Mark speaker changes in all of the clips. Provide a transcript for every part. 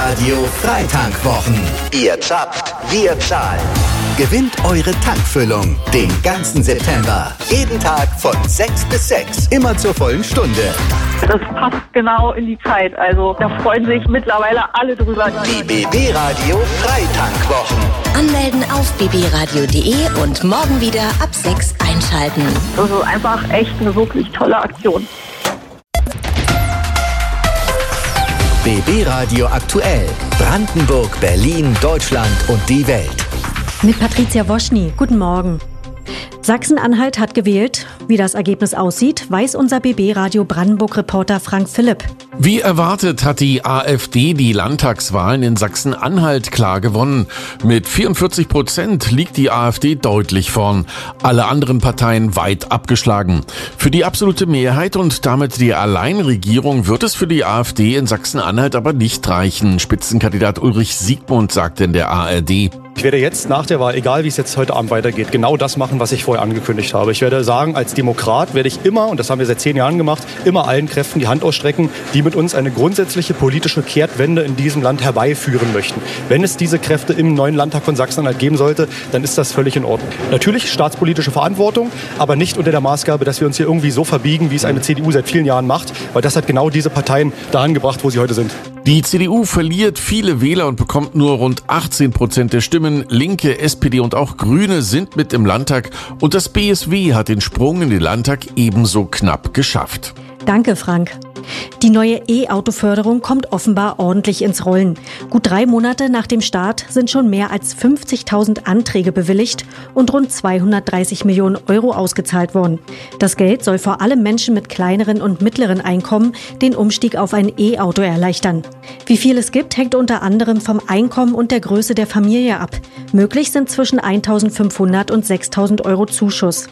Speaker 1: Radio Freitankwwochen. Ihr zapft, wir zahlen. Gewinnt eure Tankfüllung den ganzen September. Jeden Tag von 6 bis 6. Immer zur vollen Stunde.
Speaker 2: Das passt genau in die Zeit. Also da freuen sich mittlerweile alle drüber.
Speaker 1: Die BB Radio Freitankwwochen.
Speaker 3: Anmelden auf bbradio.de und morgen wieder ab 6 einschalten.
Speaker 2: Also einfach echt eine wirklich tolle Aktion.
Speaker 1: BB Radio aktuell. Brandenburg, Berlin, Deutschland und die Welt.
Speaker 4: Mit Patricia Woschny. Guten Morgen. Sachsen-Anhalt hat gewählt. Wie das Ergebnis aussieht, weiß unser BB-Radio Brandenburg-Reporter Frank Philipp.
Speaker 5: Wie erwartet hat die AfD die Landtagswahlen in Sachsen-Anhalt klar gewonnen. Mit 44% liegt die AfD deutlich vorn. Alle anderen Parteien weit abgeschlagen. Für die absolute Mehrheit und damit die Alleinregierung wird es für die AfD in Sachsen-Anhalt aber nicht reichen. Spitzenkandidat Ulrich Siegmund sagte in der ARD.
Speaker 6: Ich werde jetzt nach der Wahl, egal wie es jetzt heute Abend weitergeht, genau das machen, was ich vorher angekündigt habe. Ich werde sagen, als Demokrat werde ich immer, und das haben wir seit 10 Jahren gemacht, immer allen Kräften die Hand ausstrecken, die mit uns eine grundsätzliche politische Kehrtwende in diesem Land herbeiführen möchten. Wenn es diese Kräfte im neuen Landtag von Sachsen-Anhalt geben sollte, dann ist das völlig in Ordnung. Natürlich staatspolitische Verantwortung, aber nicht unter der Maßgabe, dass wir uns hier irgendwie so verbiegen, wie es eine CDU seit vielen Jahren macht, weil das hat genau diese Parteien dahin gebracht, wo sie heute sind.
Speaker 5: Die CDU verliert viele Wähler und bekommt nur rund 18% der Stimmen. Linke, SPD und auch Grüne sind mit im Landtag und das BSW hat den Sprung in den Landtag ebenso knapp geschafft.
Speaker 4: Danke, Frank. Die neue E-Auto-Förderung kommt offenbar ordentlich ins Rollen. Gut 3 Monate nach dem Start sind schon mehr als 50.000 Anträge bewilligt und rund 230 Millionen Euro ausgezahlt worden. Das Geld soll vor allem Menschen mit kleineren und mittleren Einkommen den Umstieg auf ein E-Auto erleichtern. Wie viel es gibt, hängt unter anderem vom Einkommen und der Größe der Familie ab. Möglich sind zwischen 1.500 und 6.000 Euro Zuschuss.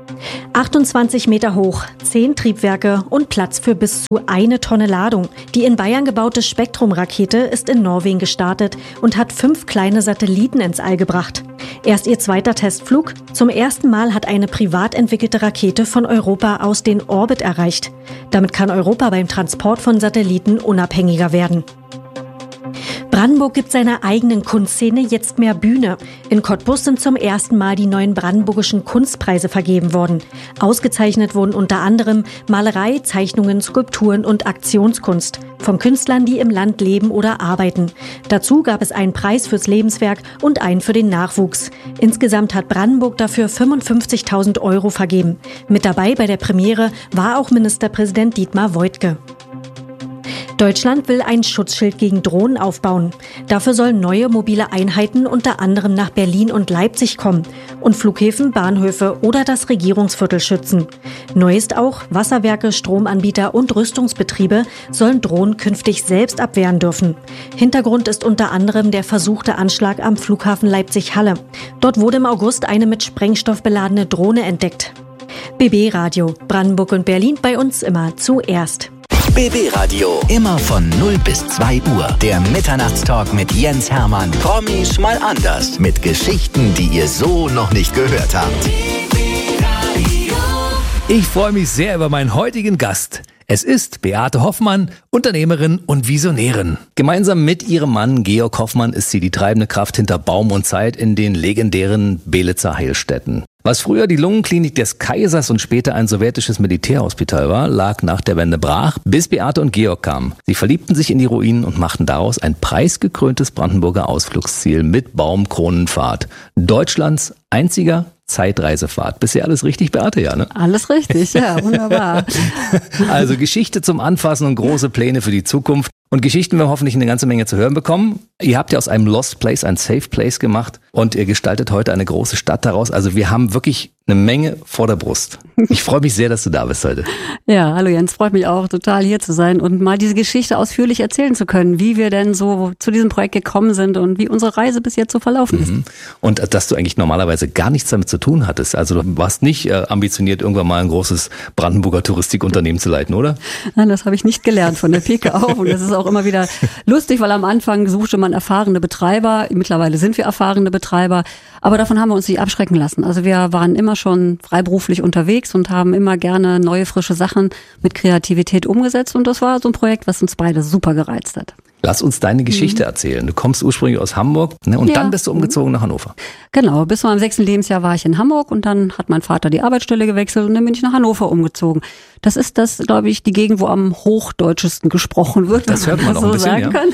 Speaker 4: 28 Meter hoch, 10 Triebwerke und Platz für bis zu 1 Tonne Ladung. Die in Bayern gebaute Spektrum-Rakete ist in Norwegen gestartet und hat 5 kleine Satelliten ins All gebracht. Erst ihr zweiter Testflug. Zum ersten Mal hat eine privat entwickelte Rakete von Europa aus den Orbit erreicht. Damit kann Europa beim Transport von Satelliten unabhängiger werden. Brandenburg gibt seiner eigenen Kunstszene jetzt mehr Bühne. In Cottbus sind zum ersten Mal die neuen brandenburgischen Kunstpreise vergeben worden. Ausgezeichnet wurden unter anderem Malerei, Zeichnungen, Skulpturen und Aktionskunst von Künstlern, die im Land leben oder arbeiten. Dazu gab es einen Preis fürs Lebenswerk und einen für den Nachwuchs. Insgesamt hat Brandenburg dafür 55.000 Euro vergeben. Mit dabei bei der Premiere war auch Ministerpräsident Dietmar Woidke. Deutschland will ein Schutzschild gegen Drohnen aufbauen. Dafür sollen neue mobile Einheiten unter anderem nach Berlin und Leipzig kommen und Flughäfen, Bahnhöfe oder das Regierungsviertel schützen. Neu ist auch, Wasserwerke, Stromanbieter und Rüstungsbetriebe sollen Drohnen künftig selbst abwehren dürfen. Hintergrund ist unter anderem der versuchte Anschlag am Flughafen Leipzig-Halle. Dort wurde im August eine mit Sprengstoff beladene Drohne entdeckt. BB Radio, Brandenburg und Berlin, bei uns immer zuerst.
Speaker 1: BB Radio, immer von 0 bis 2 Uhr. Der Mitternachtstalk mit Jens Hermann. Promis mal anders. Mit Geschichten, die ihr so noch nicht gehört habt.
Speaker 7: Ich freue mich sehr über meinen heutigen Gast. Es ist Beate Hoffmann, Unternehmerin und Visionärin. Gemeinsam mit ihrem Mann Georg Hoffmann ist sie die treibende Kraft hinter Baum und Zeit in den legendären Belitzer Heilstätten. Was früher die Lungenklinik des Kaisers und später ein sowjetisches Militärhospital war, lag nach der Wende brach, bis Beate und Georg kamen. Sie verliebten sich in die Ruinen und machten daraus ein preisgekröntes Brandenburger Ausflugsziel mit Baumkronenfahrt. Deutschlands einziger Zeitreisefahrt. Bisher alles richtig, Beate, ja, ne?
Speaker 8: Alles richtig, ja, wunderbar.
Speaker 7: Also Geschichte zum Anfassen und große Pläne für die Zukunft. Und Geschichten werden wir hoffentlich eine ganze Menge zu hören bekommen. Ihr habt ja aus einem Lost Place ein Safe Place gemacht und ihr gestaltet heute eine große Stadt daraus. Also wir haben wirklich eine Menge vor der Brust. Ich freue mich sehr, dass du da bist heute.
Speaker 8: Ja, hallo Jens, freut mich auch total hier zu sein und mal diese Geschichte ausführlich erzählen zu können, wie wir denn so zu diesem Projekt gekommen sind und wie unsere Reise bis jetzt so verlaufen ist.
Speaker 7: Und dass du eigentlich normalerweise gar nichts damit zu tun hattest. Also du warst nicht ambitioniert, irgendwann mal ein großes Brandenburger Touristikunternehmen zu leiten, oder?
Speaker 8: Nein, das habe ich nicht gelernt von der Pike auf und das ist auch immer wieder lustig, weil am Anfang suchte man erfahrene Betreiber. Mittlerweile sind wir erfahrene Betreiber, aber davon haben wir uns nicht abschrecken lassen. Also wir waren immer schon freiberuflich unterwegs und haben immer gerne neue, frische Sachen mit Kreativität umgesetzt und das war so ein Projekt, was uns beide super gereizt hat.
Speaker 7: Lass uns deine Geschichte erzählen. Du kommst ursprünglich aus Hamburg, ne? Und dann bist du umgezogen nach Hannover.
Speaker 8: Genau, bis zu meinem 6. Lebensjahr war ich in Hamburg und dann hat mein Vater die Arbeitsstelle gewechselt und dann bin ich nach Hannover umgezogen. Das ist glaube ich, die Gegend, wo am hochdeutschesten gesprochen wird,
Speaker 7: das hört man auch
Speaker 8: so
Speaker 7: ein bisschen,
Speaker 8: sagen kann.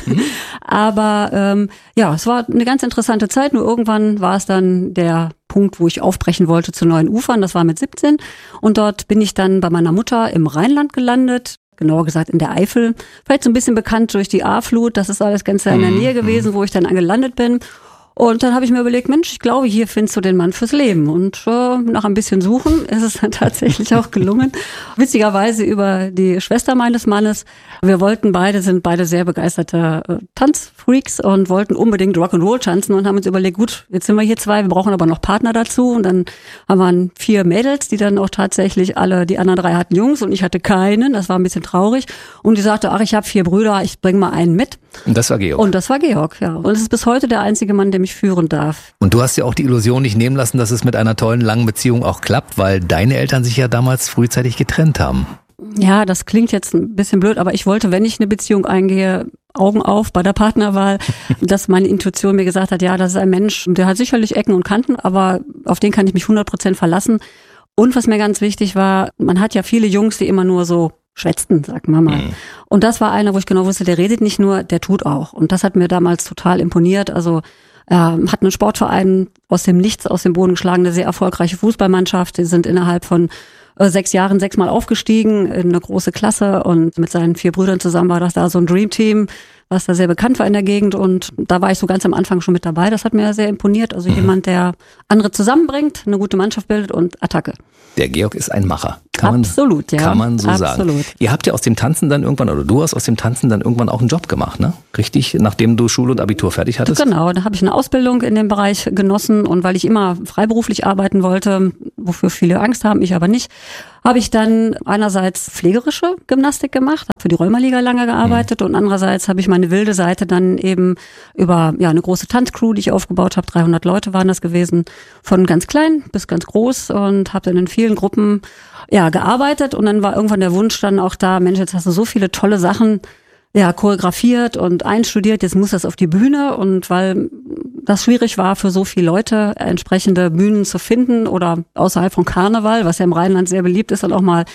Speaker 8: Aber es war eine ganz interessante Zeit, nur irgendwann war es dann der Punkt, wo ich aufbrechen wollte zu neuen Ufern, das war mit 17 und dort bin ich dann bei meiner Mutter im Rheinland gelandet. Genauer gesagt in der Eifel, vielleicht so ein bisschen bekannt durch die A-Flut, das ist alles ganz in der Nähe gewesen, wo ich dann gelandet bin. Und dann habe ich mir überlegt, Mensch, ich glaube, hier findest du den Mann fürs Leben. Und nach ein bisschen Suchen ist es dann tatsächlich auch gelungen. Witzigerweise über die Schwester meines Mannes. Wir sind beide sehr begeisterte Tanzfreaks und wollten unbedingt Rock'n'Roll tanzen und haben uns überlegt, gut, jetzt sind wir hier 2, wir brauchen aber noch Partner dazu. Und dann waren 4 Mädels, die dann auch tatsächlich die anderen 3 hatten Jungs und ich hatte keinen. Das war ein bisschen traurig. Und die sagte, ach, ich habe 4 Brüder, ich bringe mal einen mit.
Speaker 7: Und das war Georg.
Speaker 8: Und das war Georg, ja. Und es ist bis heute der einzige Mann, der mich führen darf.
Speaker 7: Und du hast ja auch die Illusion nicht nehmen lassen, dass es mit einer tollen, langen Beziehung auch klappt, weil deine Eltern sich ja damals frühzeitig getrennt haben.
Speaker 8: Ja, das klingt jetzt ein bisschen blöd, aber ich wollte, wenn ich eine Beziehung eingehe, Augen auf bei der Partnerwahl, dass meine Intuition mir gesagt hat, ja, das ist ein Mensch, der hat sicherlich Ecken und Kanten, aber auf den kann ich mich 100% verlassen. Und was mir ganz wichtig war, man hat ja viele Jungs, die immer nur so schwätzten, sagt Mama. Und das war einer, wo ich genau wusste, der redet nicht nur, der tut auch. Und das hat mir damals total imponiert. Also hat einen Sportverein aus dem Nichts, aus dem Boden geschlagen, eine sehr erfolgreiche Fußballmannschaft. Die sind innerhalb von 6 Jahren 6-mal aufgestiegen in eine große Klasse und mit seinen 4 Brüdern zusammen war das da so ein Dreamteam, was da sehr bekannt war in der Gegend und da war ich so ganz am Anfang schon mit dabei. Das hat mir sehr imponiert. Also jemand, der andere zusammenbringt, eine gute Mannschaft bildet und Attacke.
Speaker 7: Der Georg ist ein Macher.
Speaker 8: Absolut, ja.
Speaker 7: Kann man so
Speaker 8: Absolut
Speaker 7: sagen. Ihr habt ja aus dem Tanzen dann irgendwann, oder du hast aus dem Tanzen dann irgendwann auch einen Job gemacht, ne? Richtig? Nachdem du Schule und Abitur fertig hattest?
Speaker 8: Genau, da habe ich eine Ausbildung in dem Bereich genossen und weil ich immer freiberuflich arbeiten wollte, wofür viele Angst haben, ich aber nicht, habe ich dann einerseits pflegerische Gymnastik gemacht, habe für die Rheumaliga lange gearbeitet und andererseits habe ich meine wilde Seite dann eben über eine große Tanzcrew, die ich aufgebaut habe, 300 Leute waren das gewesen, von ganz klein bis ganz groß und habe dann in vielen Gruppen gearbeitet und dann war irgendwann der Wunsch dann auch da, Mensch, jetzt hast du so viele tolle Sachen choreografiert und einstudiert, jetzt muss das auf die Bühne und weil das schwierig war für so viele Leute, entsprechende Bühnen zu finden oder außerhalb von Karneval, was ja im Rheinland sehr beliebt ist und auch mal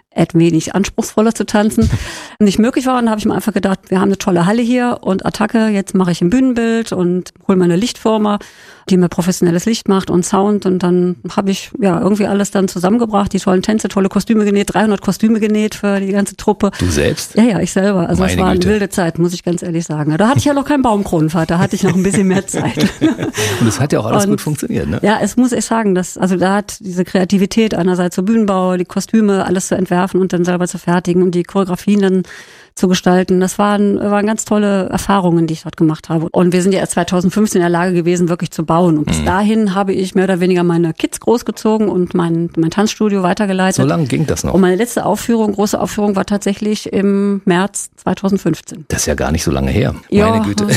Speaker 8: wenig anspruchsvoller zu tanzen, nicht möglich war. Und da habe ich mir einfach gedacht, wir haben eine tolle Halle hier und Attacke, jetzt mache ich ein Bühnenbild und hole mir eine Lichtformer, die mir professionelles Licht macht und Sound und dann habe ich irgendwie alles dann zusammengebracht, die tollen Tänze, tolle Kostüme genäht, 300 Kostüme genäht für die ganze Truppe.
Speaker 7: Du selbst?
Speaker 8: Ja, ich selber. Also es war eine wilde Zeit, muss ich ganz ehrlich sagen. Da hatte ich ja noch keinen Baumkronenvater, da hatte ich noch ein bisschen mehr Zeit.
Speaker 7: Und es hat ja auch alles gut funktioniert, ne?
Speaker 8: Ja, es muss ich sagen, da hat diese Kreativität einerseits so Bühnenbau, die Kostüme, alles zu entwerfen und dann selber zu fertigen und die Choreografien dann zu gestalten. Das waren ganz tolle Erfahrungen, die ich dort gemacht habe. Und wir sind ja erst 2015 in der Lage gewesen, wirklich zu bauen. Und bis dahin habe ich mehr oder weniger meine Kids großgezogen und mein Tanzstudio weitergeleitet.
Speaker 7: So lange ging das noch?
Speaker 8: Und meine letzte große Aufführung war tatsächlich im März 2015.
Speaker 7: Das ist ja gar nicht so lange her.
Speaker 8: Ja.
Speaker 7: Meine Güte.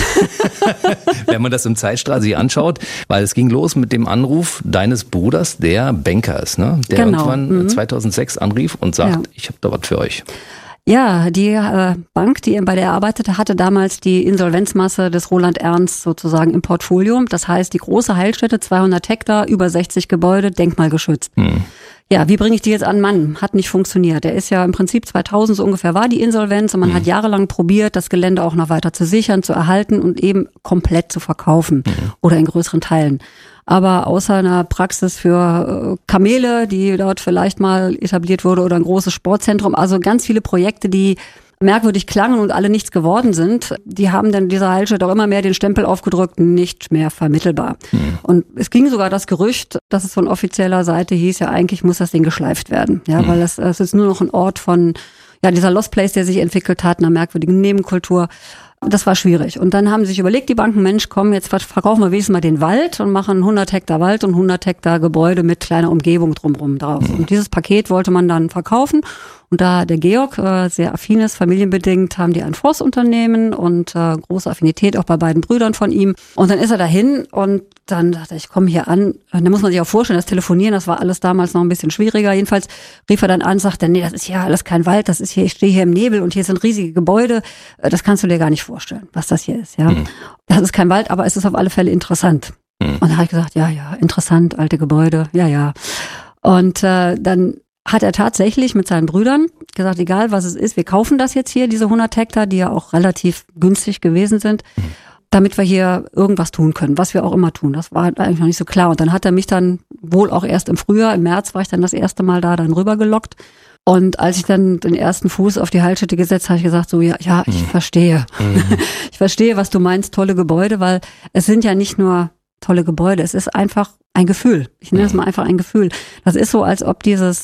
Speaker 7: Wenn man das im Zeitstrahl sich anschaut, weil es ging los mit dem Anruf deines Bruders, der Banker ist, ne? Der irgendwann 2006 anrief und sagt, ich habe da was für euch.
Speaker 8: Ja, die Bank, bei der er arbeitete, hatte damals die Insolvenzmasse des Roland Ernst sozusagen im Portfolio. Das heißt, die große Heilstätte, 200 Hektar, über 60 Gebäude, denkmalgeschützt. Ja, wie bringe ich die jetzt an Mann? Hat nicht funktioniert. Der ist ja im Prinzip 2000 so ungefähr war die Insolvenz und man hat jahrelang probiert, das Gelände auch noch weiter zu sichern, zu erhalten und eben komplett zu verkaufen oder in größeren Teilen. Aber außer einer Praxis für Kamele, die dort vielleicht mal etabliert wurde oder ein großes Sportzentrum, also ganz viele Projekte, die merkwürdig klangen und alle nichts geworden sind, die haben dann dieser Heilstätte auch immer mehr den Stempel aufgedrückt, nicht mehr vermittelbar. Und es ging sogar das Gerücht, dass es von offizieller Seite hieß, ja eigentlich muss das Ding geschleift werden, weil es ist nur noch ein Ort von dieser Lost Place, der sich entwickelt hat, einer merkwürdigen Nebenkultur. Das war schwierig. Und dann haben sich überlegt, die Banken, Mensch, komm, jetzt verkaufen wir wenigstens mal den Wald und machen 100 Hektar Wald und 100 Hektar Gebäude mit kleiner Umgebung drumherum drauf. Und dieses Paket wollte man dann verkaufen. Und Und da der Georg sehr affin ist, familienbedingt, haben die ein Forstunternehmen und große Affinität auch bei beiden Brüdern von ihm. Und dann ist er dahin und dann dachte ich komme hier an. Und dann muss man sich auch vorstellen, das Telefonieren, das war alles damals noch ein bisschen schwieriger. Jedenfalls rief er dann an, sagte, nee, das ist hier alles kein Wald, das ist hier, ich stehe hier im Nebel und hier sind riesige Gebäude. Das kannst du dir gar nicht vorstellen, was das hier ist. Ja, Das ist kein Wald, aber es ist auf alle Fälle interessant. Und da habe ich gesagt, ja, interessant, alte Gebäude, ja. Und dann hat er tatsächlich mit seinen Brüdern gesagt, egal was es ist, wir kaufen das jetzt hier, diese 100 Hektar, die ja auch relativ günstig gewesen sind, damit wir hier irgendwas tun können, was wir auch immer tun. Das war eigentlich noch nicht so klar. Und dann hat er mich dann wohl auch erst im Frühjahr, im März war ich dann das erste Mal da dann rübergelockt. Und als ich dann den ersten Fuß auf die Heilstätte gesetzt habe, ich gesagt so, ja, ich verstehe. Ich verstehe, was du meinst, tolle Gebäude, weil es sind ja nicht nur tolle Gebäude, es ist einfach ein Gefühl. Ich nenne es mal einfach ein Gefühl. Das ist so, als ob dieser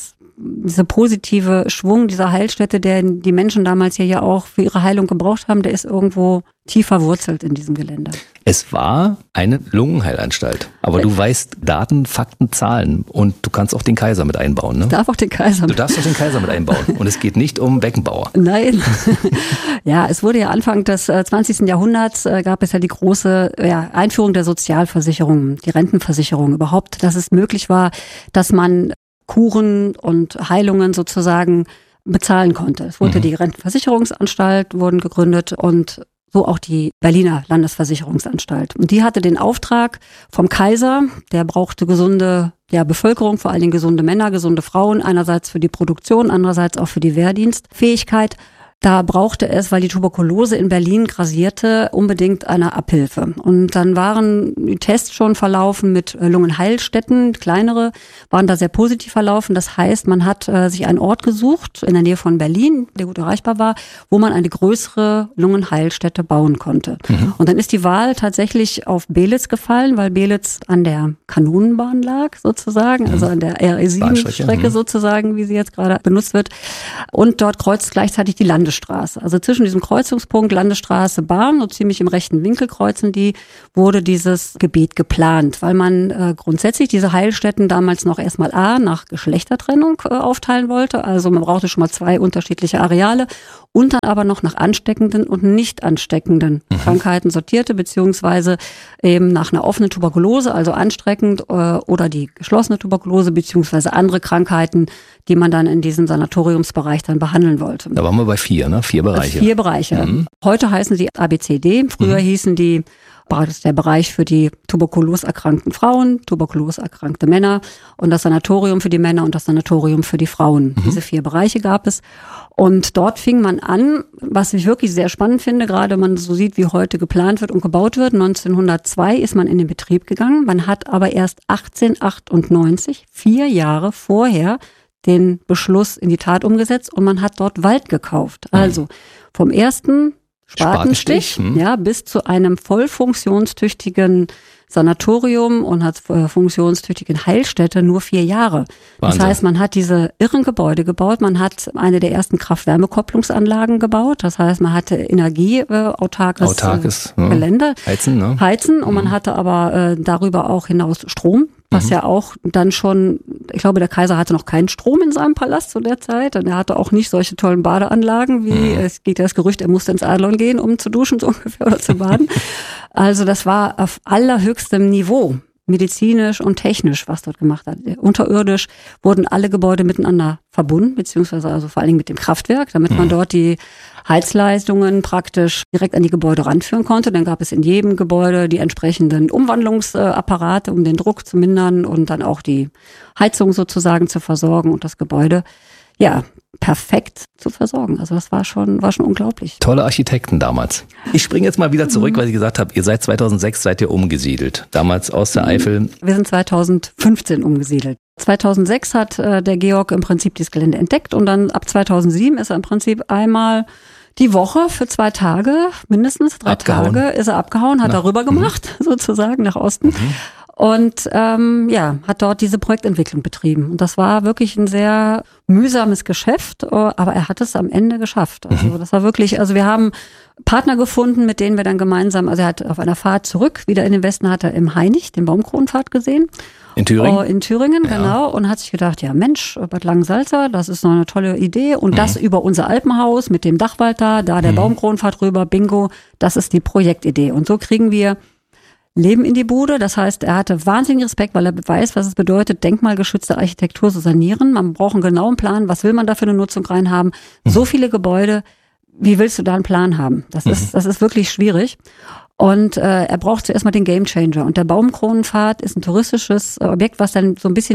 Speaker 8: positive Schwung dieser Heilstätte, den die Menschen damals hier ja auch für ihre Heilung gebraucht haben, der ist irgendwo tief verwurzelt in diesem Gelände.
Speaker 7: Es war eine Lungenheilanstalt. Aber du weißt Daten, Fakten, Zahlen und du kannst auch den Kaiser mit einbauen, ne?
Speaker 8: Du darfst auch den Kaiser
Speaker 7: mit einbauen. Und es geht nicht um Beckenbauer.
Speaker 8: Nein. Ja, es wurde ja Anfang des 20. Jahrhunderts gab es ja die große Einführung der Sozialversicherung, die Rentenversicherung überhaupt, dass es möglich war, dass man Kuren und Heilungen sozusagen bezahlen konnte. Es wurde die Rentenversicherungsanstalt wurden gegründet und so auch die Berliner Landesversicherungsanstalt. Und die hatte den Auftrag vom Kaiser, der brauchte gesunde Bevölkerung, vor allen Dingen gesunde Männer, gesunde Frauen, einerseits für die Produktion, andererseits auch für die Wehrdienstfähigkeit. Da brauchte es, weil die Tuberkulose in Berlin grassierte, unbedingt eine Abhilfe. Und dann waren die Tests schon verlaufen mit Lungenheilstätten, kleinere, waren da sehr positiv verlaufen. Das heißt, man hat sich einen Ort gesucht in der Nähe von Berlin, der gut erreichbar war, wo man eine größere Lungenheilstätte bauen konnte. Und dann ist die Wahl tatsächlich auf Belitz gefallen, weil Belitz an der Kanonenbahn lag sozusagen, also an der RE7-Strecke sozusagen, wie sie jetzt gerade benutzt wird. Und dort kreuzt gleichzeitig die Landesstraße. Also zwischen diesem Kreuzungspunkt Landesstraße, Bahn, so ziemlich im rechten Winkel kreuzen die, wurde dieses Gebiet geplant, weil man grundsätzlich diese Heilstätten damals noch erstmal nach Geschlechtertrennung aufteilen wollte. Also man brauchte schon mal 2 unterschiedliche Areale und dann aber noch nach ansteckenden und nicht ansteckenden Krankheiten sortierte, beziehungsweise eben nach einer offenen Tuberkulose, also ansteckend, oder die geschlossene Tuberkulose, beziehungsweise andere Krankheiten, die man dann in diesem Sanatoriumsbereich dann behandeln wollte.
Speaker 7: Da waren wir bei 4, ne? 4 Bereiche.
Speaker 8: 4 Bereiche. Heute heißen sie ABCD. Früher hießen die, war das der Bereich für die tuberkuloserkrankten Frauen, tuberkuloserkrankte Männer und das Sanatorium für die Männer und das Sanatorium für die Frauen. Diese 4 Bereiche gab es. Und dort fing man an, was ich wirklich sehr spannend finde, gerade wenn man so sieht, wie heute geplant wird und gebaut wird. 1902 ist man in den Betrieb gegangen. Man hat aber erst 1898, 4 Jahre vorher, den Beschluss in die Tat umgesetzt und man hat dort Wald gekauft. Also vom ersten Spatenstich bis zu einem voll funktionstüchtigen Sanatorium und hat funktionstüchtigen Heilstätte nur 4 Jahre. Wahnsinn. Das heißt, man hat diese irren Gebäude gebaut, man hat eine der ersten Kraft-Wärme-Kopplungsanlagen gebaut, das heißt, man hatte energieautarkes Gelände. Heizen und man hatte aber darüber auch hinaus Strom. Was ja auch dann schon, ich glaube, der Kaiser hatte noch keinen Strom in seinem Palast zu der Zeit und er hatte auch nicht solche tollen Badeanlagen wie, es geht ja das Gerücht, er musste ins Adlon gehen, um zu duschen so ungefähr oder zu baden. Also das war auf allerhöchstem Niveau, medizinisch und technisch, was dort gemacht hat. Unterirdisch wurden alle Gebäude miteinander verbunden, beziehungsweise also vor allen Dingen mit dem Kraftwerk, damit man dort die Heizleistungen praktisch direkt an die Gebäude ranführen konnte. Dann gab es in jedem Gebäude die entsprechenden Umwandlungsapparate, um den Druck zu mindern und dann auch die Heizung sozusagen zu versorgen und das Gebäude, perfekt zu versorgen. Also das war schon unglaublich.
Speaker 7: Tolle Architekten damals. Ich springe jetzt mal wieder zurück, weil ich gesagt habe, ihr seid 2006 umgesiedelt. Damals aus der Eifel.
Speaker 8: Wir sind 2015 umgesiedelt. 2006 hat der Georg im Prinzip dieses Gelände entdeckt und dann ab 2007 ist er im Prinzip einmal die Woche für 2 Tage, mindestens 3 Tage, ist er abgehauen, hat er rüber gemacht, sozusagen nach Osten. und hat dort diese Projektentwicklung betrieben. Und das war wirklich ein sehr mühsames Geschäft, aber er hat es am Ende geschafft. Also das war wirklich, also wir haben Partner gefunden, mit denen wir dann gemeinsam, also er hat auf einer Fahrt zurück, wieder in den Westen, hat er im Hainich den Baumkronenpfad gesehen.
Speaker 7: In Thüringen?
Speaker 8: In Thüringen, ja. Genau. Und hat sich gedacht, ja Mensch, Bad Langensalza, das ist noch eine tolle Idee. Und das über unser Alpenhaus mit dem Dachwald da der Baumkronenpfad rüber, bingo, das ist die Projektidee. Und so kriegen wir Leben in die Bude. Das heißt, er hatte wahnsinnigen Respekt, weil er weiß, was es bedeutet, denkmalgeschützte Architektur zu sanieren. Man braucht einen genauen Plan. Was will man da für eine Nutzung reinhaben? So viele Gebäude. Wie willst du da einen Plan haben? Das ist wirklich schwierig. Und er braucht zuerst mal den Gamechanger. Und der Baumkronenpfad ist ein touristisches Objekt, was dann so ein bisschen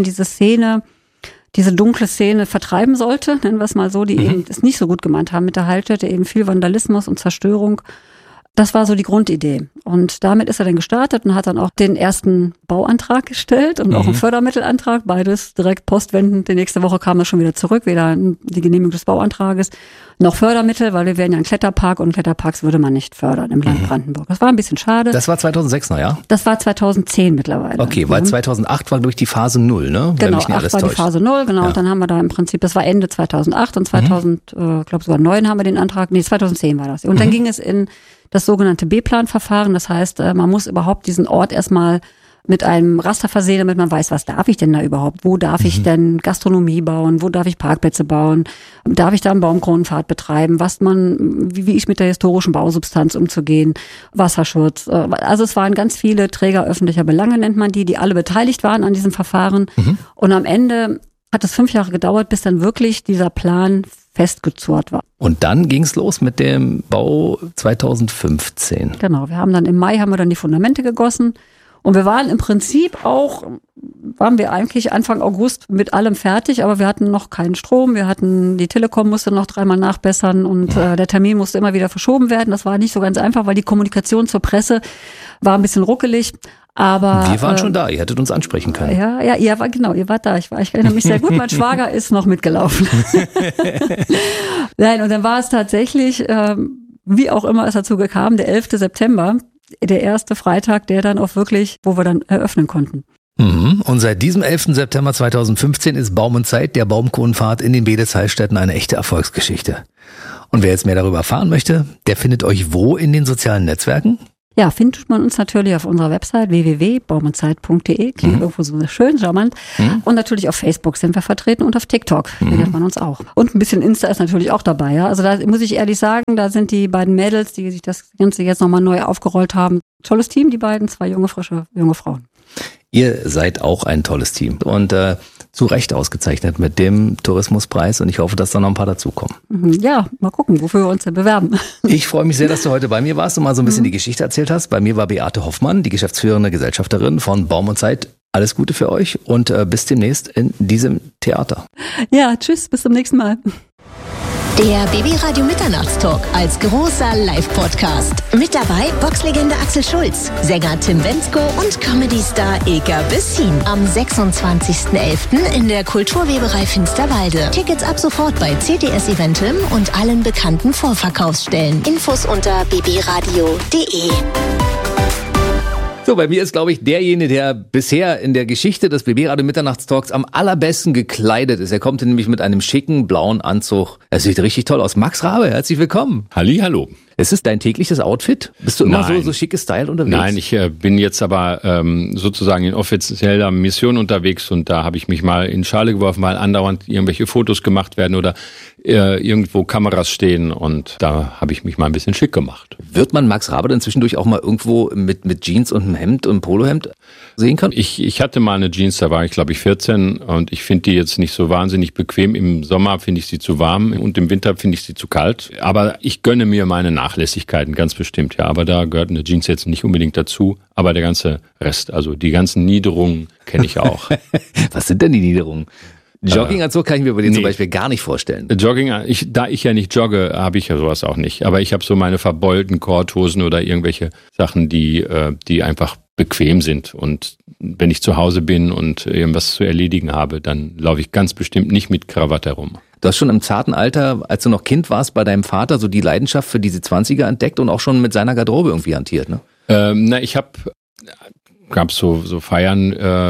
Speaker 8: diese dunkle Szene vertreiben sollte, nennen wir es mal so, die eben es nicht so gut gemeint haben mit der Heilstätte, eben viel Vandalismus und Zerstörung. Das war so die Grundidee. Und damit ist er dann gestartet und hat dann auch den ersten Bauantrag gestellt und auch einen Fördermittelantrag. Beides direkt postwendend. Die nächste Woche kam er schon wieder zurück, weder die Genehmigung des Bauantrages noch Fördermittel, weil wir wären ja ein Kletterpark und Kletterparks würde man nicht fördern im Land Brandenburg. Das war ein bisschen schade.
Speaker 7: Das war 2006 noch, ja?
Speaker 8: Das war 2010 mittlerweile.
Speaker 7: Okay, weil 2008 war durch die Phase 0, ne?
Speaker 8: Genau, 8 war die Phase 0, genau. Ja. Und dann haben wir da im Prinzip, das war Ende 2008 und 2009 haben wir den Antrag, 2010 war das. Und dann ging es in das sogenannte B-Plan-Verfahren. Das heißt, man muss überhaupt diesen Ort erstmal mit einem Raster versehen, damit man weiß, was darf ich denn da überhaupt? Wo darf ich denn Gastronomie bauen? Wo darf ich Parkplätze bauen? Darf ich da einen Baumkronenpfad betreiben? Wie ist mit der historischen Bausubstanz umzugehen? Wasserschutz. Also es waren ganz viele Träger öffentlicher Belange, nennt man die alle beteiligt waren an diesem Verfahren. Und am Ende hat es 5 Jahre gedauert, bis dann wirklich dieser Plan festgezurrt war.
Speaker 7: Und dann ging es los mit dem Bau 2015.
Speaker 8: Genau, im Mai haben wir dann die Fundamente gegossen. Und wir waren im Prinzip waren wir eigentlich Anfang August mit allem fertig, aber wir hatten noch keinen Strom. Die Telekom musste noch 3-mal nachbessern und der Termin musste immer wieder verschoben werden. Das war nicht so ganz einfach, weil die Kommunikation zur Presse war ein bisschen ruckelig. Aber
Speaker 7: wir waren schon da, ihr hättet uns ansprechen können.
Speaker 8: Ja, ihr wart da. Ich erinnere mich sehr gut, mein Schwager ist noch mitgelaufen. Nein, und dann war es tatsächlich, wie auch immer es dazu kam, der 11. September, der erste Freitag, der dann auch wirklich, wo wir dann eröffnen konnten.
Speaker 7: Und seit diesem 11. September 2015 ist Baum und Zeit, der Baumkronenpfad in den Bedes-Heilstätten, eine echte Erfolgsgeschichte. Und wer jetzt mehr darüber erfahren möchte, der findet euch wo in den sozialen Netzwerken?
Speaker 8: Ja, findet man uns natürlich auf unserer Website www.baumundzeit.de. Klingt irgendwo so schön, charmant. Und natürlich auf Facebook sind wir vertreten und auf TikTok findet man uns auch. Und ein bisschen Insta ist natürlich auch dabei. Ja. Also da muss ich ehrlich sagen, da sind die beiden Mädels, die sich das Ganze jetzt nochmal neu aufgerollt haben. Tolles Team, die beiden, 2 junge, frische, junge Frauen.
Speaker 7: Ihr seid auch ein tolles Team und zu Recht ausgezeichnet mit dem Tourismuspreis und ich hoffe, dass da noch ein paar dazukommen.
Speaker 8: Ja, mal gucken, wofür wir uns denn bewerben.
Speaker 7: Ich freue mich sehr, dass du heute bei mir warst und mal so ein bisschen die Geschichte erzählt hast. Bei mir war Beate Hoffmann, die geschäftsführende Gesellschafterin von Baum und Zeit. Alles Gute für euch und bis demnächst in diesem Theater.
Speaker 8: Ja, tschüss, bis zum nächsten Mal.
Speaker 3: Der BB-Radio Mitternachtstalk als großer Live-Podcast. Mit dabei Boxlegende Axel Schulz, Sänger Tim Bendzko und Comedy-Star Ilka Bessin. Am 26.11. in der Kulturweberei Finsterwalde. Tickets ab sofort bei CTS Eventim und allen bekannten Vorverkaufsstellen. Infos unter bbradio.de.
Speaker 7: So, bei mir ist, glaube ich, derjenige, der bisher in der Geschichte des BB-Radio Mitternachtstalks am allerbesten gekleidet ist. Er kommt nämlich mit einem schicken blauen Anzug. Er sieht richtig toll aus. Max Rabe, herzlich willkommen.
Speaker 5: Hallihallo.
Speaker 7: Ist es dein tägliches Outfit? Bist du immer so schick gestylt unterwegs?
Speaker 5: Nein, ich bin jetzt aber sozusagen in offizieller Mission unterwegs und da habe ich mich mal in Schale geworfen, weil andauernd irgendwelche Fotos gemacht werden oder irgendwo Kameras stehen und da habe ich mich mal ein bisschen schick gemacht.
Speaker 7: Wird man Max Rabe dann zwischendurch auch mal irgendwo mit Jeans und einem Hemd und einem Polohemd sehen können?
Speaker 5: Ich hatte mal eine Jeans, da war ich glaube ich 14 und ich finde die jetzt nicht so wahnsinnig bequem. Im Sommer finde ich sie zu warm und im Winter finde ich sie zu kalt. Aber ich gönne mir meine Nachlässigkeiten, ganz bestimmt, ja. Aber da gehört eine Jeans jetzt nicht unbedingt dazu. Aber der ganze Rest, also die ganzen Niederungen kenne ich auch.
Speaker 7: Was sind denn die Niederungen? Jogginganzug kann ich mir bei denen zum Beispiel gar nicht vorstellen.
Speaker 5: Da ich ja nicht jogge, habe ich ja sowas auch nicht. Aber ich habe so meine verbeulten Korthosen oder irgendwelche Sachen, die einfach bequem sind. Und wenn ich zu Hause bin und irgendwas zu erledigen habe, dann laufe ich ganz bestimmt nicht mit Krawatte herum.
Speaker 7: Du hast schon im zarten Alter, als du noch Kind warst, bei deinem Vater so die Leidenschaft für diese 20er entdeckt und auch schon mit seiner Garderobe irgendwie hantiert, ne?
Speaker 5: Ich habe
Speaker 9: gab es so Feiern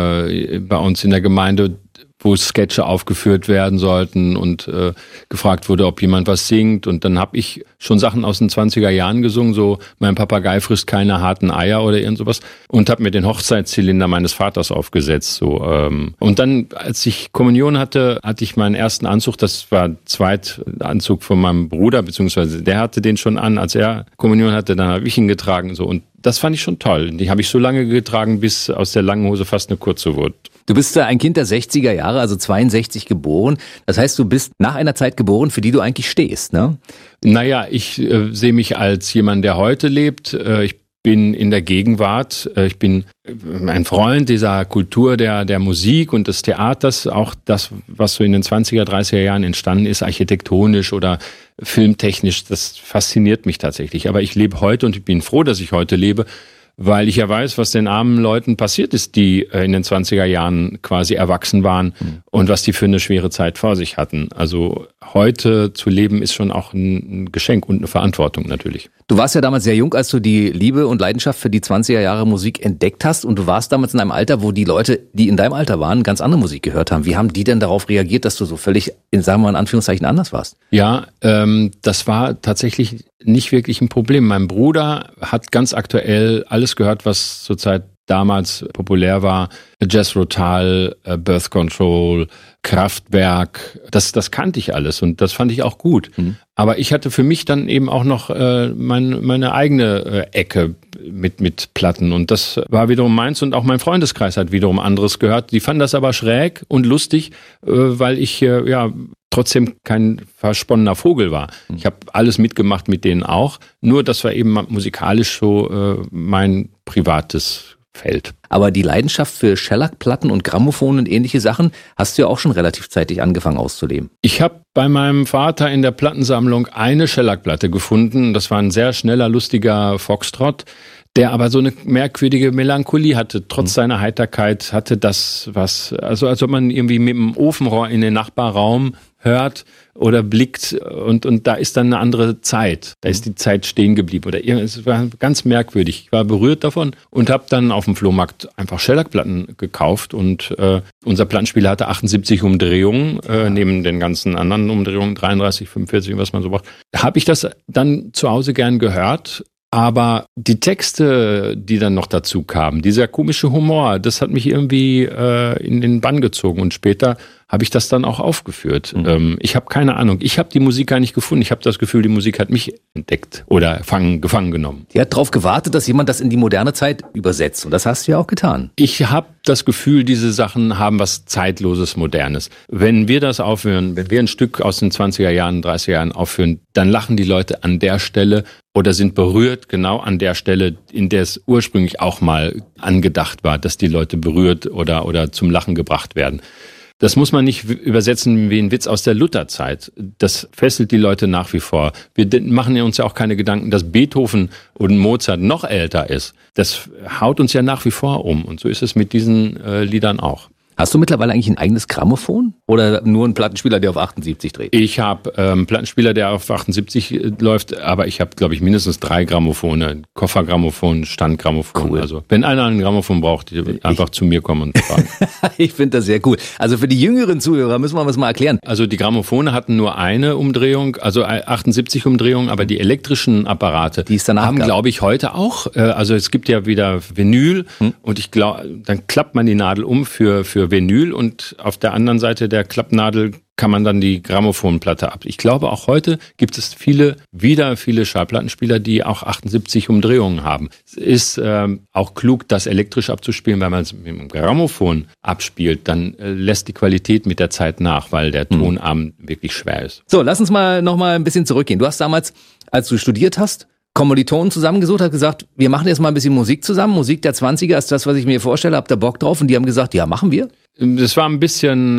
Speaker 9: bei uns in der Gemeinde, wo Sketche aufgeführt werden sollten und gefragt wurde, ob jemand was singt. Und dann habe ich schon Sachen aus den 20er Jahren gesungen, so mein Papagei frisst keine harten Eier oder irgend sowas. Und habe mir den Hochzeitszylinder meines Vaters aufgesetzt. So. Und dann, als ich Kommunion hatte ich meinen ersten Anzug, das war Zweitanzug von meinem Bruder, beziehungsweise der hatte den schon an, als er Kommunion hatte, dann habe ich ihn getragen. So. Und das fand ich schon toll. Die habe ich so lange getragen, bis aus der langen Hose fast eine kurze wurde.
Speaker 7: Du bist ein Kind der 60er Jahre, also 62 geboren. Das heißt, du bist nach einer Zeit geboren, für die du eigentlich stehst, ne?
Speaker 9: Naja, ich sehe mich als jemand, der heute lebt. Ich bin in der Gegenwart. Ich bin ein Freund dieser Kultur der Musik und des Theaters. Auch das, was so in den 20er, 30er Jahren entstanden ist, architektonisch oder filmtechnisch, das fasziniert mich tatsächlich. Aber ich lebe heute und ich bin froh, dass ich heute lebe, weil ich ja weiß, was den armen Leuten passiert ist, die in den 20er Jahren quasi erwachsen waren und was die für eine schwere Zeit vor sich hatten. Also heute zu leben ist schon auch ein Geschenk und eine Verantwortung natürlich.
Speaker 7: Du warst ja damals sehr jung, als du die Liebe und Leidenschaft für die 20er Jahre Musik entdeckt hast und du warst damals in einem Alter, wo die Leute, die in deinem Alter waren, ganz andere Musik gehört haben. Wie haben die denn darauf reagiert, dass du so völlig, sagen wir mal in Anführungszeichen, anders warst?
Speaker 9: Ja, das war tatsächlich nicht wirklich ein Problem. Mein Bruder hat ganz aktuell alles gehört, was zurzeit damals populär war. Jethro Tull, Birth Control, Kraftwerk, das kannte ich alles und das fand ich auch gut. Aber ich hatte für mich dann eben auch noch meine eigene Ecke mit Platten und das war wiederum meins und auch mein Freundeskreis hat wiederum anderes gehört. Die fanden das aber schräg und lustig, weil ich trotzdem kein versponnener Vogel war. Ich habe alles mitgemacht mit denen auch, nur das war eben musikalisch so mein privates Feld.
Speaker 7: Aber die Leidenschaft für Shellac-Platten und Grammophon und ähnliche Sachen hast du ja auch schon relativ zeitig angefangen auszuleben.
Speaker 9: Ich habe bei meinem Vater in der Plattensammlung eine Shellac-Platte gefunden. Das war ein sehr schneller, lustiger Foxtrot, der aber so eine merkwürdige Melancholie hatte. Trotz seiner Heiterkeit hatte das was, also als ob man irgendwie mit dem Ofenrohr in den Nachbarraum hört oder blickt und da ist dann eine andere Zeit. Da ist die Zeit stehen geblieben oder es war ganz merkwürdig. Ich war berührt davon und habe dann auf dem Flohmarkt einfach Shellac-Platten gekauft und unser Plattenspieler hatte 78 Umdrehungen, neben den ganzen anderen Umdrehungen, 33, 45, was man so braucht. Habe ich das dann zu Hause gern gehört. Aber die Texte, die dann noch dazu kamen, dieser komische Humor, das hat mich irgendwie in den Bann gezogen. Und später habe ich das dann auch aufgeführt. Ich habe keine Ahnung. Ich habe die Musik gar nicht gefunden. Ich habe das Gefühl, die Musik hat mich entdeckt oder gefangen genommen.
Speaker 7: Die hat darauf gewartet, dass jemand das in die moderne Zeit übersetzt. Und das hast du ja auch getan.
Speaker 9: Ich habe das Gefühl, diese Sachen haben was Zeitloses, Modernes. Wenn wir das aufhören, wenn wir ein Stück aus den 20er Jahren, 30er Jahren aufführen, dann lachen die Leute an der Stelle oder sind berührt genau an der Stelle, in der es ursprünglich auch mal angedacht war, dass die Leute berührt oder zum Lachen gebracht werden. Das muss man nicht übersetzen wie ein Witz aus der Lutherzeit. Das fesselt die Leute nach wie vor. Wir machen uns ja auch keine Gedanken, dass Beethoven und Mozart noch älter ist. Das haut uns ja nach wie vor um. Und so ist es mit diesen Liedern auch.
Speaker 7: Hast du mittlerweile eigentlich ein eigenes Grammophon oder nur einen Plattenspieler, der auf 78 dreht?
Speaker 9: Ich habe einen Plattenspieler, der auf 78 läuft, aber ich habe, glaube ich, mindestens 3 Grammophone. Koffergrammophon, Standgrammophon. Cool. Also wenn einer ein Grammophon braucht, einfach zu mir kommen und fragen.
Speaker 7: Ich finde das sehr cool. Also für die jüngeren Zuhörer müssen wir das mal erklären.
Speaker 9: Also die Grammophone hatten nur eine Umdrehung, also 78 Umdrehungen, aber die elektrischen Apparate
Speaker 7: die es danach
Speaker 9: haben, glaube ich, heute auch. Also es gibt ja wieder Vinyl und ich glaube, dann klappt man die Nadel um für Vinyl und auf der anderen Seite der Klappnadel kann man dann die Grammophonplatte ab. Ich glaube, auch heute gibt es viele Schallplattenspieler, die auch 78 Umdrehungen haben. Es ist auch klug, das elektrisch abzuspielen, weil man es mit dem Grammophon abspielt. Dann lässt die Qualität mit der Zeit nach, weil der Tonarm wirklich schwer ist.
Speaker 7: So, lass uns mal noch mal ein bisschen zurückgehen. Du hast damals, als du studiert hast, Kommilitonen zusammengesucht, hat gesagt, wir machen jetzt mal ein bisschen Musik zusammen. Musik der 20er ist das, was ich mir vorstelle. Habt ihr Bock drauf? Und die haben gesagt, ja, machen wir.
Speaker 9: Das war ein bisschen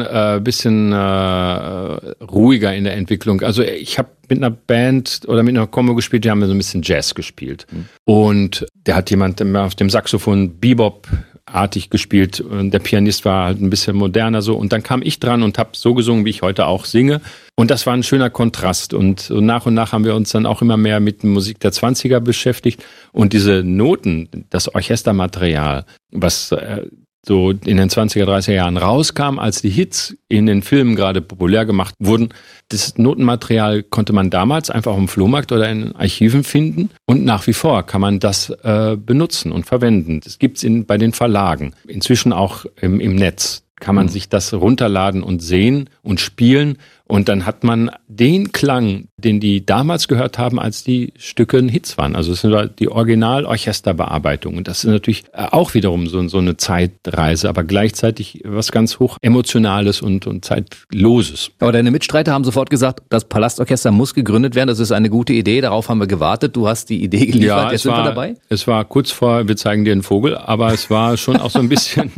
Speaker 9: ruhiger in der Entwicklung. Also ich habe mit einer Band oder mit einer Combo gespielt, die haben so ein bisschen Jazz gespielt. Und der hat jemand auf dem Saxophon Bebop artig gespielt. Der Pianist war halt ein bisschen moderner so. Und dann kam ich dran und habe so gesungen, wie ich heute auch singe. Und das war ein schöner Kontrast. Und so nach und nach haben wir uns dann auch immer mehr mit Musik der 20er beschäftigt. Und diese Noten, das Orchestermaterial, was so in den 20er, 30er Jahren rauskam, als die Hits in den Filmen gerade populär gemacht wurden. Das Notenmaterial konnte man damals einfach auf dem Flohmarkt oder in Archiven finden. Und nach wie vor kann man das benutzen und verwenden. Das gibt's bei den Verlagen. Inzwischen auch im Netz kann man sich das runterladen und sehen und spielen. Und dann hat man den Klang, den die damals gehört haben, als die Stücke ein Hits waren. Also es ist die Original-Orchesterbearbeitung. Und das ist natürlich auch wiederum so eine Zeitreise, aber gleichzeitig was ganz hoch Emotionales und Zeitloses.
Speaker 7: Aber deine Mitstreiter haben sofort gesagt, das Palastorchester muss gegründet werden. Das ist eine gute Idee. Darauf haben wir gewartet. Du hast die Idee geliefert.
Speaker 9: Ja,
Speaker 7: Jetzt sind wir dabei.
Speaker 9: Es war kurz vor, wir zeigen dir einen Vogel, aber es war schon auch so ein bisschen...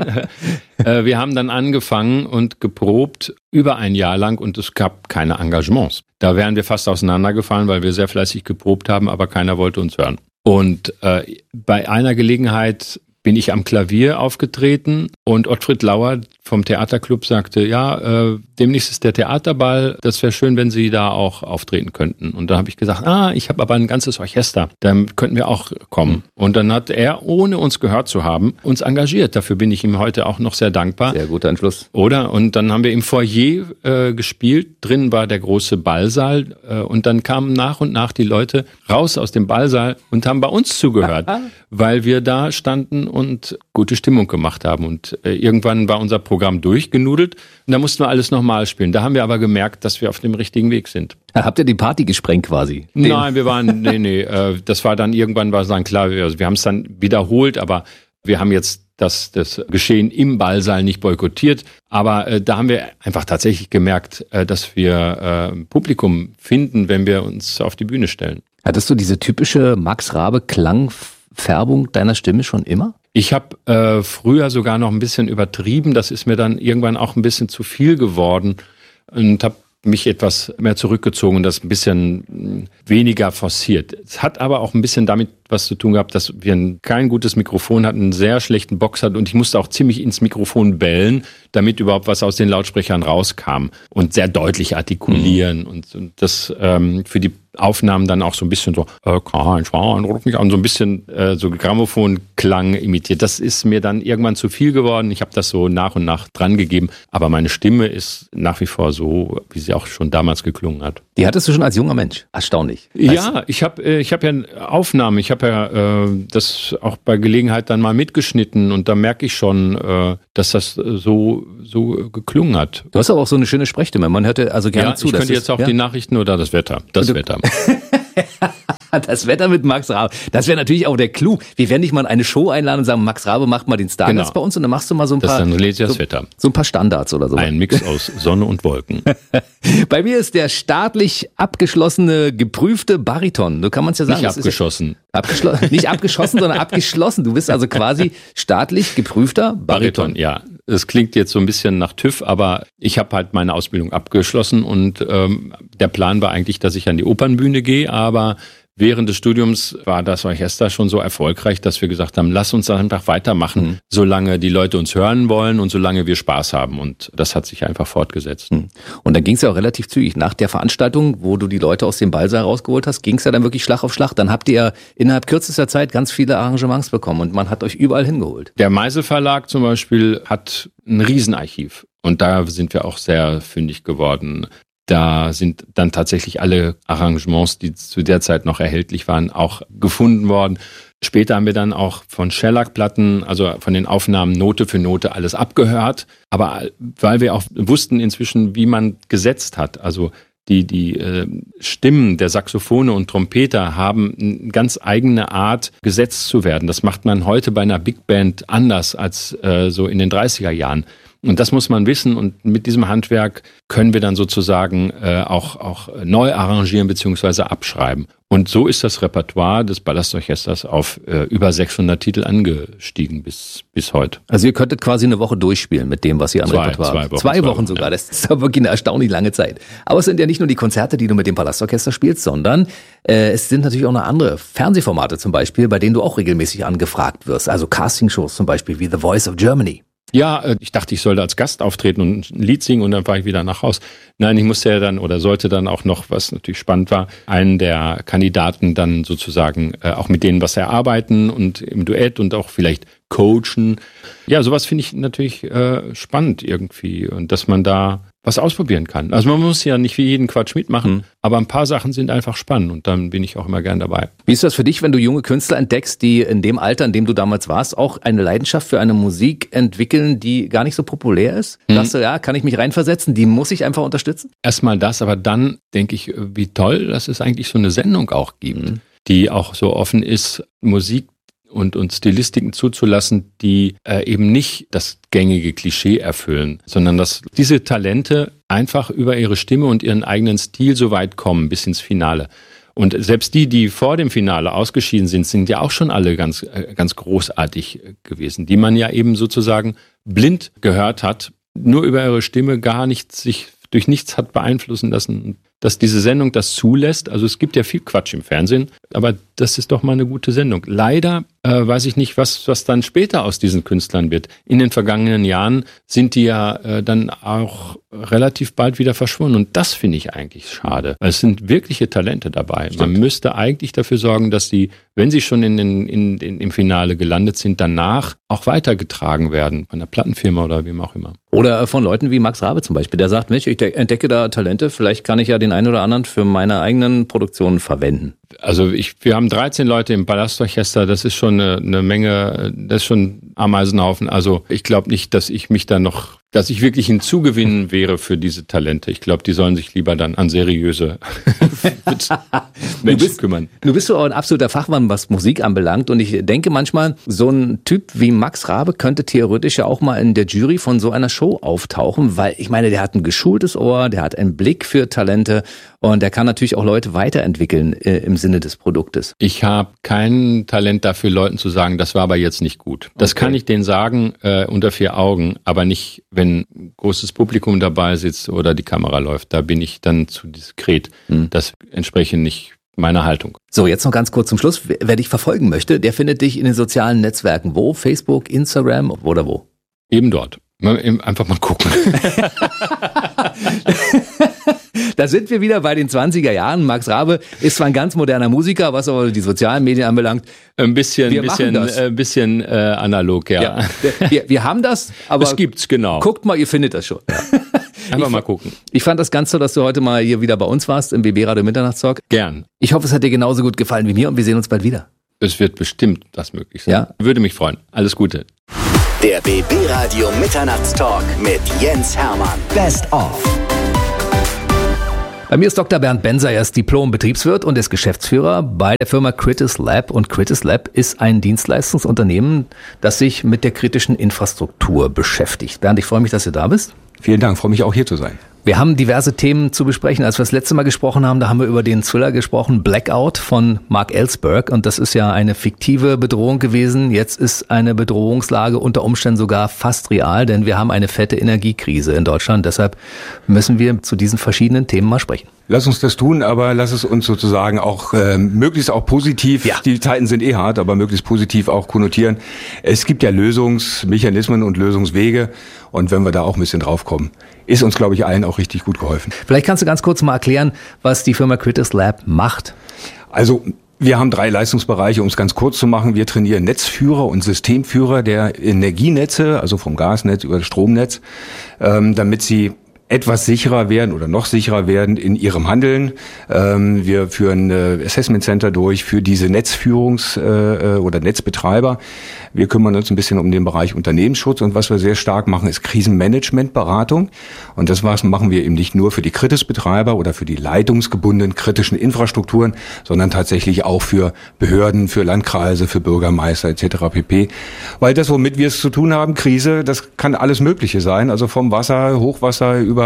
Speaker 9: Wir haben dann angefangen und geprobt über ein Jahr lang und es gab keine Engagements. Da wären wir fast auseinandergefallen, weil wir sehr fleißig geprobt haben, aber keiner wollte uns hören. Und bei einer Gelegenheit bin ich am Klavier aufgetreten und Ottfried Lauer vom Theaterclub sagte, ja, demnächst ist der Theaterball, das wäre schön, wenn Sie da auch auftreten könnten. Und dann habe ich gesagt, ich habe aber ein ganzes Orchester, da könnten wir auch kommen. Und dann hat er, ohne uns gehört zu haben, uns engagiert. Dafür bin ich ihm heute auch noch sehr dankbar.
Speaker 7: Sehr guter Entschluss.
Speaker 9: Oder? Und dann haben wir im Foyer gespielt, drin war der große Ballsaal und dann kamen nach und nach die Leute raus aus dem Ballsaal und haben bei uns zugehört, weil wir da standen und gute Stimmung gemacht haben. Und irgendwann war unser Programm durchgenudelt und da mussten wir alles nochmal spielen. Da haben wir aber gemerkt, dass wir auf dem richtigen Weg sind.
Speaker 7: Habt ihr die Party gesprengt quasi?
Speaker 9: Nein, wir waren, das war dann, irgendwann war es dann klar, wir haben es dann wiederholt, aber wir haben jetzt das Geschehen im Ballsaal nicht boykottiert, aber da haben wir einfach tatsächlich gemerkt, dass wir Publikum finden, wenn wir uns auf die Bühne stellen.
Speaker 7: Hattest du diese typische Max Rabe Klangfärbung deiner Stimme schon immer?
Speaker 9: Ich habe früher sogar noch ein bisschen übertrieben, das ist mir dann irgendwann auch ein bisschen zu viel geworden und habe mich etwas mehr zurückgezogen und das ein bisschen weniger forciert. Es hat aber auch ein bisschen damit was zu tun gehabt, dass wir kein gutes Mikrofon hatten, einen sehr schlechten Box hatten und ich musste auch ziemlich ins Mikrofon bellen, damit überhaupt was aus den Lautsprechern rauskam und sehr deutlich artikulieren und das für die Aufnahmen dann auch so ein bisschen so kein Schwein, ruf mich an, so ein bisschen so Grammophonklang imitiert. Das ist mir dann irgendwann zu viel geworden. Ich habe das so nach und nach dran gegeben, aber meine Stimme ist nach wie vor so, wie sie auch schon damals geklungen hat.
Speaker 7: Die hattest du schon als junger Mensch? Erstaunlich.
Speaker 9: Ja, ich hab ja Aufnahmen, ich habe ja das auch bei Gelegenheit dann mal mitgeschnitten und da merke ich schon, dass das so geklungen hat.
Speaker 7: Du hast aber auch so eine schöne Sprechstimme, man hörte also gerne zu.
Speaker 9: Ich könnte jetzt auch die Nachrichten oder das Wetter. Das Wetter.
Speaker 7: Das Wetter mit Max Rabe. Das wäre natürlich auch der Clou. Wir werden dich mal in eine Show einladen und sagen, Max Rabe macht mal den Stargast bei uns und dann machst du mal so ein paar.
Speaker 9: Dann lese ich das Wetter.
Speaker 7: So ein paar Standards oder so.
Speaker 9: Ein Mix aus Sonne und Wolken.
Speaker 7: Bei mir ist der staatlich abgeschlossene, geprüfte Bariton. So kann man es ja sagen.
Speaker 9: Nicht abgeschossen.
Speaker 7: Nicht abgeschossen, sondern abgeschlossen. Du bist also quasi staatlich geprüfter Bariton.
Speaker 9: Ja. Es klingt jetzt so ein bisschen nach TÜV, aber ich habe halt meine Ausbildung abgeschlossen und der Plan war eigentlich, dass ich an die Opernbühne gehe, aber während des Studiums war das Orchester schon so erfolgreich, dass wir gesagt haben, lass uns einfach weitermachen, solange die Leute uns hören wollen und solange wir Spaß haben. Und das hat sich einfach fortgesetzt.
Speaker 7: Und dann ging es ja auch relativ zügig. Nach der Veranstaltung, wo du die Leute aus dem Ballsaal rausgeholt hast, ging es ja dann wirklich Schlag auf Schlag. Dann habt ihr innerhalb kürzester Zeit ganz viele Arrangements bekommen und man hat euch überall hingeholt.
Speaker 9: Der Meisel Verlag zum Beispiel hat ein Riesenarchiv und da sind wir auch sehr fündig geworden. Da sind dann tatsächlich alle Arrangements, die zu der Zeit noch erhältlich waren, auch gefunden worden. Später haben wir dann auch von Shellac-Platten, also von den Aufnahmen Note für Note alles abgehört. Aber weil wir auch wussten inzwischen, wie man gesetzt hat, also die Stimmen der Saxophone und Trompeter haben eine ganz eigene Art, gesetzt zu werden. Das macht man heute bei einer Big Band anders als so in den 30er Jahren. Und das muss man wissen. Und mit diesem Handwerk können wir dann sozusagen auch neu arrangieren bzw. abschreiben. Und so ist das Repertoire des Ballastorchesters auf über 600 Titel angestiegen bis heute.
Speaker 7: Also ihr könntet quasi eine Woche durchspielen mit dem, was ihr an Repertoire habt. 2 Wochen sogar, ja. Das ist aber wirklich eine erstaunlich lange Zeit. Aber es sind ja nicht nur die Konzerte, die du mit dem Palastorchester spielst, sondern es sind natürlich auch noch andere Fernsehformate zum Beispiel, bei denen du auch regelmäßig angefragt wirst. Also Castingshows zum Beispiel wie The Voice of Germany.
Speaker 9: Ja, ich dachte, ich sollte als Gast auftreten und ein Lied singen und dann war ich wieder nach Haus. Nein, ich musste ja dann oder sollte dann auch noch, was natürlich spannend war, einen der Kandidaten dann sozusagen auch mit denen was erarbeiten und im Duett und auch vielleicht coachen. Ja, sowas finde ich natürlich spannend irgendwie und dass man da was ausprobieren kann. Also man muss ja nicht wie jeden Quatsch mitmachen, aber ein paar Sachen sind einfach spannend und dann bin ich auch immer gern dabei.
Speaker 7: Wie ist das für dich, wenn du junge Künstler entdeckst, die in dem Alter, in dem du damals warst, auch eine Leidenschaft für eine Musik entwickeln, die gar nicht so populär ist? Sagst du, ja, kann ich mich reinversetzen, die muss ich einfach unterstützen?
Speaker 9: Erstmal das, aber dann denke ich, wie toll, dass es eigentlich so eine Sendung auch gibt, die auch so offen ist, Musik und Stilistiken zuzulassen, die eben nicht das gängige Klischee erfüllen, sondern dass diese Talente einfach über ihre Stimme und ihren eigenen Stil so weit kommen bis ins Finale. Und selbst die vor dem Finale ausgeschieden sind ja auch schon alle ganz großartig gewesen, die man ja eben sozusagen blind gehört hat, nur über ihre Stimme gar nicht sich durch nichts hat beeinflussen lassen, dass diese Sendung das zulässt. Also es gibt ja viel Quatsch im Fernsehen, aber das ist doch mal eine gute Sendung. Leider weiß ich nicht, was dann später aus diesen Künstlern wird. In den vergangenen Jahren sind die ja dann auch relativ bald wieder verschwunden und das finde ich eigentlich schade, weil es sind wirkliche Talente dabei. Stimmt. Man müsste eigentlich dafür sorgen, dass die, wenn sie schon im Finale gelandet sind, danach auch weitergetragen werden von der Plattenfirma oder wem auch immer.
Speaker 7: Oder von Leuten wie Max Rabe zum Beispiel, der sagt, Mensch, ich entdecke da Talente, vielleicht kann ich ja den einen oder anderen für meine eigenen Produktionen verwenden.
Speaker 9: Also wir haben 13 Leute im Palastorchester, das ist schon eine Menge, das ist schon ein Ameisenhaufen. Also ich glaube nicht, dass ich wirklich ein Zugewinn wäre für diese Talente. Ich glaube, die sollen sich lieber dann an seriöse Menschen kümmern.
Speaker 7: Du bist auch ein absoluter Fachmann, was Musik anbelangt. Und ich denke manchmal, so ein Typ wie Max Rabe könnte theoretisch ja auch mal in der Jury von so einer Show auftauchen, weil ich meine, der hat ein geschultes Ohr, der hat einen Blick für Talente und der kann natürlich auch Leute weiterentwickeln im Sinne des Produktes.
Speaker 9: Ich habe kein Talent dafür, Leuten zu sagen, das war aber jetzt nicht gut. Das kann ich denen sagen unter 4 Augen, aber nicht, wenn ein großes Publikum dabei sitzt oder die Kamera läuft. Da bin ich dann zu diskret. Das entspricht nicht meiner Haltung.
Speaker 7: So, jetzt noch ganz kurz zum Schluss. Wer dich verfolgen möchte, der findet dich in den sozialen Netzwerken. Wo? Facebook, Instagram oder wo?
Speaker 9: Eben dort. Einfach mal gucken.
Speaker 7: Da sind wir wieder bei den 20er Jahren. Max Rabe ist zwar ein ganz moderner Musiker, was aber die sozialen Medien anbelangt.
Speaker 9: Ein bisschen analog, ja.
Speaker 7: Wir haben das, aber
Speaker 9: es gibt's, genau.
Speaker 7: Guckt mal, ihr findet das schon. Ja.
Speaker 9: Einfach mal gucken.
Speaker 7: Ich fand das ganz toll, dass du heute mal hier wieder bei uns warst im BB Radio Mitternachtstalk.
Speaker 9: Gern.
Speaker 7: Ich hoffe, es hat dir genauso gut gefallen wie mir und wir sehen uns bald wieder.
Speaker 9: Es wird bestimmt das möglich sein.
Speaker 7: Ja?
Speaker 9: Würde mich freuen. Alles Gute.
Speaker 1: Der BB Radio Mitternachtstalk mit Jens Hermann. Best of.
Speaker 7: Bei mir ist Dr. Bernd Benser, er ist Diplom-Betriebswirt und ist Geschäftsführer bei der Firma Kritis Lab. Und Kritis Lab ist ein Dienstleistungsunternehmen, das sich mit der kritischen Infrastruktur beschäftigt. Bernd, ich freue mich, dass du da bist.
Speaker 10: Vielen Dank, freue mich auch hier zu sein.
Speaker 7: Wir haben diverse Themen zu besprechen. Als wir das letzte Mal gesprochen haben, da haben wir über den Thriller gesprochen, Blackout von Mark Ellsberg. Und das ist ja eine fiktive Bedrohung gewesen. Jetzt ist eine Bedrohungslage unter Umständen sogar fast real, denn wir haben eine fette Energiekrise in Deutschland. Deshalb müssen wir zu diesen verschiedenen Themen mal sprechen.
Speaker 10: Lass uns das tun, aber lass es uns sozusagen auch möglichst auch positiv, die Zeiten sind hart, aber möglichst positiv auch konnotieren. Es gibt ja Lösungsmechanismen und Lösungswege und wenn wir da auch ein bisschen drauf kommen, ist uns, glaube ich, allen auch richtig gut geholfen.
Speaker 7: Vielleicht kannst du ganz kurz mal erklären, was die Firma Kritis Lab macht.
Speaker 10: Also wir haben 3 Leistungsbereiche, um es ganz kurz zu machen. Wir trainieren Netzführer und Systemführer der Energienetze, also vom Gasnetz über das Stromnetz, damit sie etwas sicherer werden oder noch sicherer werden in ihrem Handeln. Wir führen Assessment Center durch für diese oder Netzbetreiber. Wir kümmern uns ein bisschen um den Bereich Unternehmensschutz und was wir sehr stark machen, ist Krisenmanagementberatung. Und das machen wir eben nicht nur für die Kritisbetreiber oder für die leitungsgebundenen kritischen Infrastrukturen, sondern tatsächlich auch für Behörden, für Landkreise, für Bürgermeister etc. pp. Weil das, womit wir es zu tun haben, Krise, das kann alles Mögliche sein. Also vom Wasser, Hochwasser über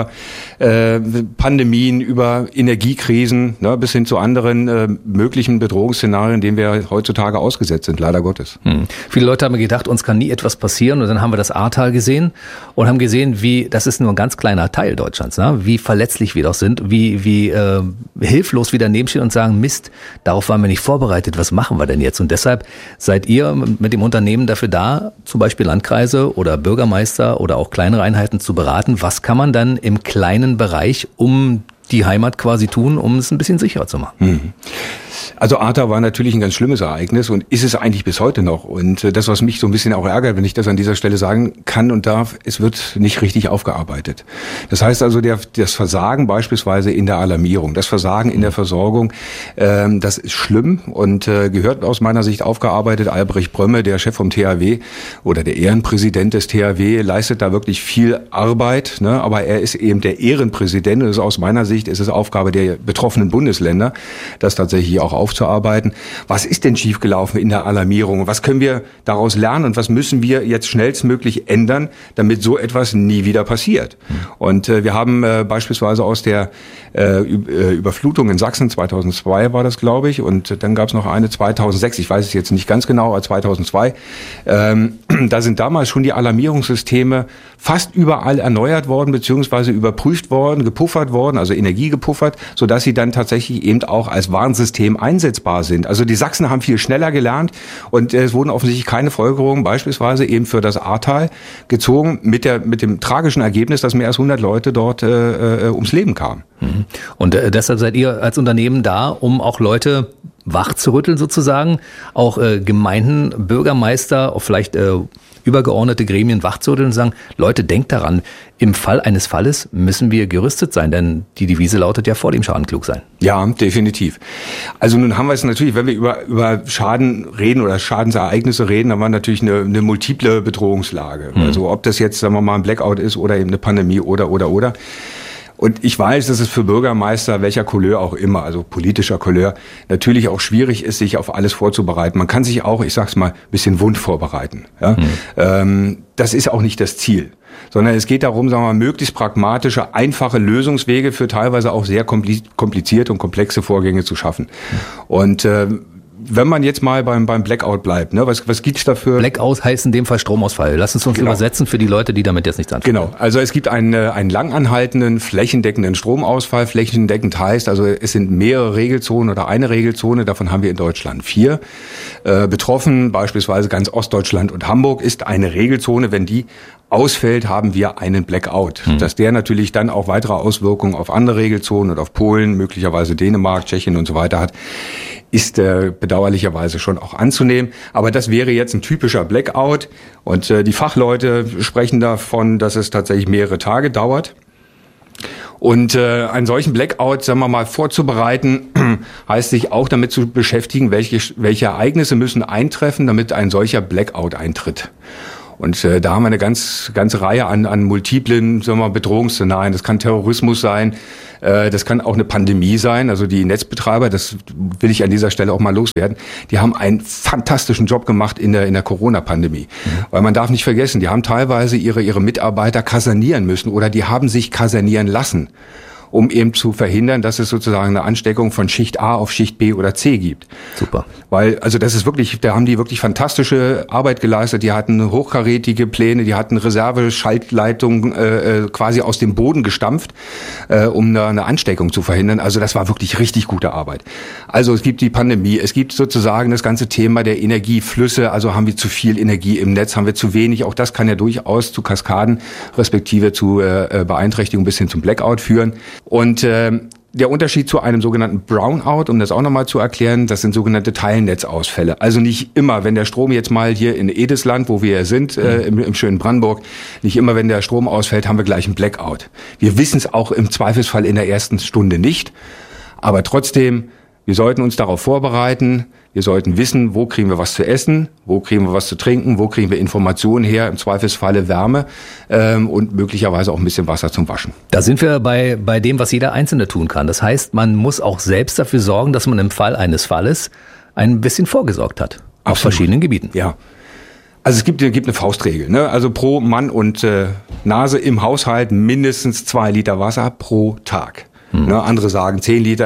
Speaker 10: Pandemien, über Energiekrisen, bis hin zu anderen möglichen Bedrohungsszenarien, denen wir heutzutage ausgesetzt sind, leider Gottes.
Speaker 7: Viele Leute haben gedacht, uns kann nie etwas passieren und dann haben wir das Ahrtal gesehen und haben gesehen, das ist nur ein ganz kleiner Teil Deutschlands, wie verletzlich wir doch sind, wie hilflos wir daneben stehen und sagen, Mist, darauf waren wir nicht vorbereitet, was machen wir denn jetzt? Und deshalb seid ihr mit dem Unternehmen dafür da, zum Beispiel Landkreise oder Bürgermeister oder auch kleinere Einheiten zu beraten, was kann man dann im kleinen Bereich um die Heimat quasi tun, um es ein bisschen sicherer zu machen?
Speaker 10: Also Ahrtal war natürlich ein ganz schlimmes Ereignis und ist es eigentlich bis heute noch. Und das, was mich so ein bisschen auch ärgert, wenn ich das an dieser Stelle sagen kann und darf, es wird nicht richtig aufgearbeitet. Das heißt also, das Versagen beispielsweise in der Alarmierung, das Versagen in der Versorgung, das ist schlimm und gehört aus meiner Sicht aufgearbeitet. Albrecht Brömme, der Chef vom THW oder der Ehrenpräsident des THW, leistet da wirklich viel Arbeit, aber er ist eben der Ehrenpräsident und das ist aus meiner Sicht ist es Aufgabe der betroffenen Bundesländer, das tatsächlich auch aufzuarbeiten. Was ist denn schiefgelaufen in der Alarmierung? Was können wir daraus lernen und was müssen wir jetzt schnellstmöglich ändern, damit so etwas nie wieder passiert? Und wir haben beispielsweise aus der Überflutung in Sachsen 2002 war das, glaube ich, und dann gab es noch eine 2006, ich weiß es jetzt nicht ganz genau, aber 2002. Da sind damals schon die Alarmierungssysteme fast überall erneuert worden, beziehungsweise überprüft worden, gepuffert worden, also Energie gepuffert, sodass sie dann tatsächlich eben auch als Warnsystem einsetzbar sind. Also die Sachsen haben viel schneller gelernt und es wurden offensichtlich keine Folgerungen beispielsweise eben für das Ahrtal gezogen mit dem tragischen Ergebnis, dass mehr als 100 Leute dort ums Leben kamen.
Speaker 7: Und deshalb seid ihr als Unternehmen da, um auch Leute wach zu rütteln sozusagen, auch Gemeinden, Bürgermeister, auch vielleicht übergeordnete Gremien wach zu rütteln und sagen, Leute, denkt daran, im Fall eines Falles müssen wir gerüstet sein, denn die Devise lautet ja vor dem Schaden klug sein.
Speaker 10: Ja, definitiv. Also nun haben wir es natürlich, wenn wir über Schaden reden oder Schadensereignisse reden, haben wir natürlich eine multiple Bedrohungslage. Also ob das jetzt, sagen wir mal, ein Blackout ist oder eben eine Pandemie oder. Und ich weiß, dass es für Bürgermeister, welcher Couleur auch immer, also politischer Couleur, natürlich auch schwierig ist, sich auf alles vorzubereiten. Man kann sich auch, ich sag's mal, ein bisschen wund vorbereiten. Ja? Das ist auch nicht das Ziel, sondern es geht darum, sagen wir mal, möglichst pragmatische, einfache Lösungswege für teilweise auch sehr komplizierte und komplexe Vorgänge zu schaffen. Und wenn man jetzt mal beim Blackout bleibt, was gibt's dafür?
Speaker 7: Blackout heißt in dem Fall Stromausfall. Lass uns übersetzen für die Leute, die damit jetzt nichts anfangen.
Speaker 10: Genau, also es gibt einen langanhaltenden, flächendeckenden Stromausfall. Flächendeckend heißt, also es sind mehrere Regelzonen oder eine Regelzone, davon haben wir in Deutschland 4. Betroffen, beispielsweise ganz Ostdeutschland und Hamburg, ist eine Regelzone. Wenn die ausfällt, haben wir einen Blackout. Dass der natürlich dann auch weitere Auswirkungen auf andere Regelzonen und auf Polen, möglicherweise Dänemark, Tschechien und so weiter hat, ist bedauerlicherweise schon auch anzunehmen. Aber das wäre jetzt ein typischer Blackout. Und die Fachleute sprechen davon, dass es tatsächlich mehrere Tage dauert. Und einen solchen Blackout, sagen wir mal, vorzubereiten, heißt sich auch damit zu beschäftigen, welche Ereignisse müssen eintreffen, damit ein solcher Blackout eintritt. Und da haben wir eine ganze Reihe an multiplen, sagen wir mal, Bedrohungsszenarien. Das kann Terrorismus sein, das kann auch eine Pandemie sein. Also die Netzbetreiber, das will ich an dieser Stelle auch mal loswerden, die haben einen fantastischen Job gemacht in der Corona-Pandemie. Weil man darf nicht vergessen, die haben teilweise ihre Mitarbeiter kasernieren müssen oder die haben sich kasernieren lassen, um eben zu verhindern, dass es sozusagen eine Ansteckung von Schicht A auf Schicht B oder C gibt.
Speaker 7: Super.
Speaker 10: Weil, also das ist wirklich, da haben die wirklich fantastische Arbeit geleistet. Die hatten hochkarätige Pläne, die hatten Reserve-Schaltleitungen quasi aus dem Boden gestampft, um eine Ansteckung zu verhindern. Also das war wirklich richtig gute Arbeit. Also es gibt die Pandemie, es gibt sozusagen das ganze Thema der Energieflüsse. Also haben wir zu viel Energie im Netz, haben wir zu wenig. Auch das kann ja durchaus zu Kaskaden respektive zu Beeinträchtigungen bis hin zum Blackout führen. Und Der Unterschied zu einem sogenannten Brownout, um das auch nochmal zu erklären, das sind sogenannte Teilnetzausfälle. Also nicht immer, wenn der Strom jetzt mal hier in Edesland, wo wir sind, im schönen Brandenburg, nicht immer, wenn der Strom ausfällt, haben wir gleich einen Blackout. Wir wissen es auch im Zweifelsfall in der ersten Stunde nicht. Aber trotzdem, wir sollten uns darauf vorbereiten. Wir sollten wissen, wo kriegen wir was zu essen, wo kriegen wir was zu trinken, wo kriegen wir Informationen her, im Zweifelsfalle Wärme und möglicherweise auch ein bisschen Wasser zum Waschen.
Speaker 7: Da sind wir bei dem, was jeder Einzelne tun kann. Das heißt, man muss auch selbst dafür sorgen, dass man im Fall eines Falles ein bisschen vorgesorgt hat. Absolut. Auf verschiedenen Gebieten.
Speaker 10: Ja. Also es gibt eine Faustregel, ne? Also pro Mann und Nase im Haushalt mindestens 2 Liter Wasser pro Tag. Ne? Andere sagen 10 Liter,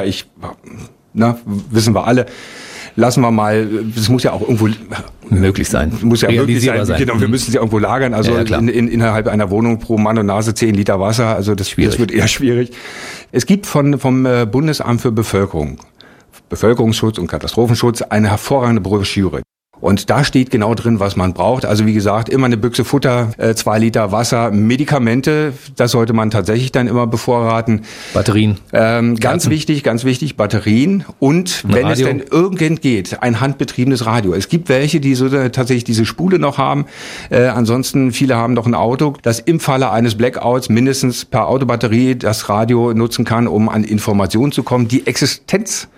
Speaker 10: wissen wir alle. Lassen wir mal, das muss ja auch irgendwo
Speaker 7: möglich sein.
Speaker 10: Muss ja möglich sein. Genau, wir müssen sie irgendwo lagern. Also innerhalb einer Wohnung pro Mann und Nase 10 Liter Wasser. Also das wird eher schwierig. Es gibt vom Bundesamt für Bevölkerungsschutz und Katastrophenschutz eine hervorragende Broschüre. Und da steht genau drin, was man braucht. Also wie gesagt, immer eine Büchse Futter, 2 Liter Wasser, Medikamente, das sollte man tatsächlich dann immer bevorraten.
Speaker 7: Batterien.
Speaker 10: Ganz wichtig, Batterien. Und wenn es denn irgend geht, ein handbetriebenes Radio. Es gibt welche, die so tatsächlich diese Spule noch haben. Ansonsten, viele haben doch ein Auto, das im Falle eines Blackouts mindestens per Autobatterie das Radio nutzen kann, um an Informationen zu kommen, die existenzsichernd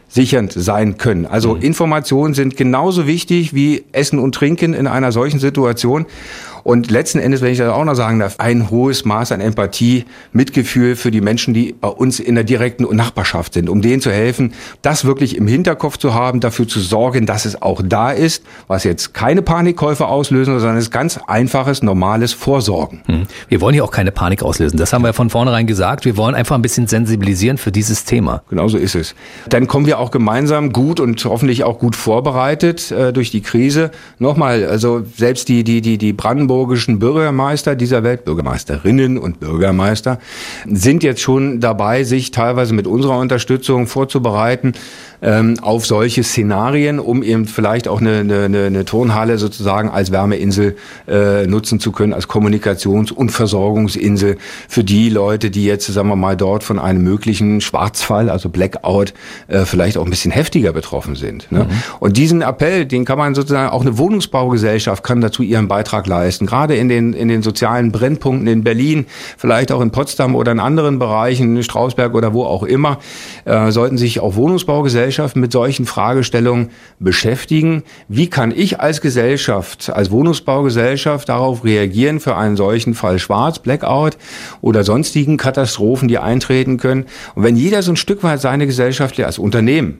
Speaker 10: sein können. Also Informationen sind genauso wichtig wie Essen und Trinken in einer solchen Situation. Und letzten Endes, wenn ich das auch noch sagen darf, ein hohes Maß an Empathie, Mitgefühl für die Menschen, die bei uns in der direkten Nachbarschaft sind, um denen zu helfen, das wirklich im Hinterkopf zu haben, dafür zu sorgen, dass es auch da ist, was jetzt keine Panikkäufe auslösen, sondern es ist ganz einfaches, normales Vorsorgen.
Speaker 7: Wir wollen hier auch keine Panik auslösen. Das haben wir von vornherein gesagt. Wir wollen einfach ein bisschen sensibilisieren für dieses Thema.
Speaker 10: Genau so ist es. Dann kommen wir auch gemeinsam gut und hoffentlich auch gut vorbereitet durch die Krise. Nochmal, also selbst die brandenburgischen Bürgermeister dieser Welt, Bürgermeisterinnen und Bürgermeister, sind jetzt schon dabei, sich teilweise mit unserer Unterstützung vorzubereiten auf solche Szenarien, um eben vielleicht auch eine Turnhalle sozusagen als Wärmeinsel nutzen zu können, als Kommunikations- und Versorgungsinsel für die Leute, die jetzt, sagen wir mal, dort von einem möglichen Schwarzfall, also Blackout, vielleicht auch ein bisschen heftiger betroffen sind. Ne? Und diesen Appell, den kann man sozusagen, auch eine Wohnungsbaugesellschaft kann dazu ihren Beitrag leisten. Gerade in den sozialen Brennpunkten in Berlin, vielleicht auch in Potsdam oder in anderen Bereichen, Strausberg oder wo auch immer, sollten sich auch Wohnungsbaugesellschaften mit solchen Fragestellungen beschäftigen. Wie kann ich als Gesellschaft, als Wohnungsbaugesellschaft darauf reagieren für einen solchen Fall Schwarz, Blackout oder sonstigen Katastrophen, die eintreten können? Und wenn jeder so ein Stück weit seine Gesellschaft als Unternehmen,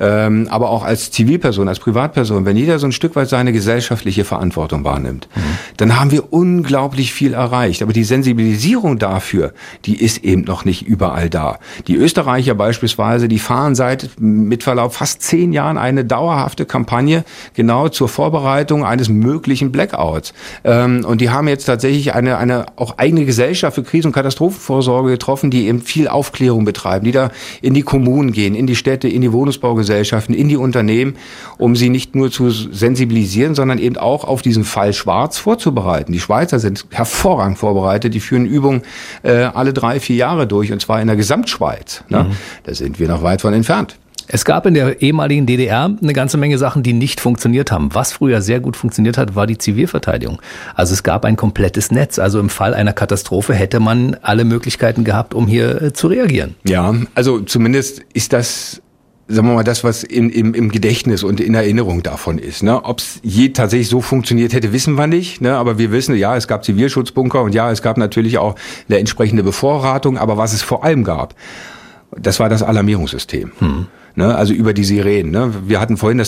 Speaker 10: aber auch als Zivilperson, als Privatperson, wenn jeder so ein Stück weit seine gesellschaftliche Verantwortung wahrnimmt, dann haben wir unglaublich viel erreicht. Aber die Sensibilisierung dafür, die ist eben noch nicht überall da. Die Österreicher beispielsweise, die fahren seit, mit Verlaub, fast 10 Jahren eine dauerhafte Kampagne genau zur Vorbereitung eines möglichen Blackouts. Und die haben jetzt tatsächlich eine auch eigene Gesellschaft für Krisen- und Katastrophenvorsorge getroffen, die eben viel Aufklärung betreiben, die da in die Kommunen gehen, in die Städte, in die Wohnungsbaugesellschaften, in die Unternehmen, um sie nicht nur zu sensibilisieren, sondern eben auch auf diesen Fall Schwarz vorzubereiten. Die Schweizer sind hervorragend vorbereitet, die führen Übungen alle 3-4 Jahre durch, und zwar in der Gesamtschweiz. Ne? Da sind wir noch weit von entfernt.
Speaker 7: Es gab in der ehemaligen DDR eine ganze Menge Sachen, die nicht funktioniert haben. Was früher sehr gut funktioniert hat, war die Zivilverteidigung. Also es gab ein komplettes Netz. Also im Fall einer Katastrophe hätte man alle Möglichkeiten gehabt, um hier zu reagieren.
Speaker 10: Ja, also zumindest ist das, sagen wir mal, das, was im Gedächtnis und in Erinnerung davon ist. Ne? Ob es je tatsächlich so funktioniert hätte, wissen wir nicht. Ne? Aber wir wissen, ja, es gab Zivilschutzbunker und ja, es gab natürlich auch eine entsprechende Bevorratung. Aber was es vor allem gab, das war das Alarmierungssystem. Ne? Also über die Sirenen. Ne? Wir hatten vorhin das